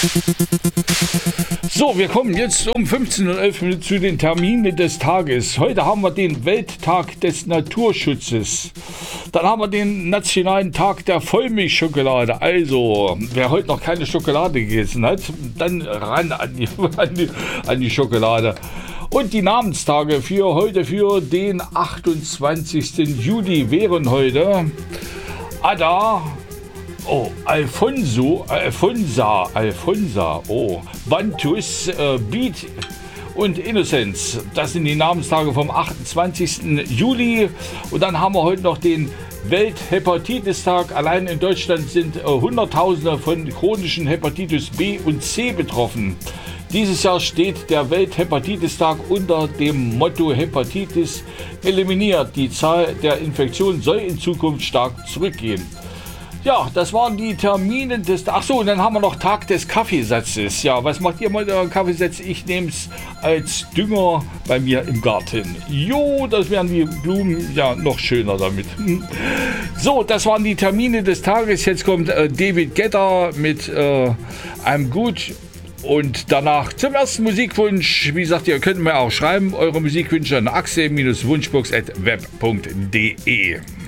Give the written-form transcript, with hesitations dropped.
So, wir kommen jetzt um 15:11 Uhr zu den Terminen des Tages. Heute haben wir den Welttag des Naturschutzes. Dann haben wir den Nationalen Tag der Vollmilchschokolade. Also, wer heute noch keine Schokolade gegessen hat, dann ran an die Schokolade. Und die Namenstage für heute, für den 28. Juli wären heute Ada, Alfonsa, Bantus, Beat und Innocence. Das sind die Namenstage vom 28. Juli. Und dann haben wir heute noch den Welthepatitis-Tag. Allein in Deutschland sind Hunderttausende von chronischen Hepatitis B und C betroffen. Dieses Jahr steht der Welthepatitis-Tag unter dem Motto Hepatitis eliminiert. Die Zahl der Infektionen soll in Zukunft stark zurückgehen. Ja, das waren die Termine des... Achso, und dann haben wir noch Tag des Kaffeesatzes. Ja, was macht ihr mal mit eurem Kaffeesatz? Ich nehme es als Dünger bei mir im Garten. Jo, das werden die Blumen ja noch schöner damit. So, das waren die Termine des Tages. Jetzt kommt David Guetta mit I'm Good. Und danach zum ersten Musikwunsch. Wie gesagt, ihr könnt mir auch schreiben, eure Musikwünsche an axel-wunschbox@web.de.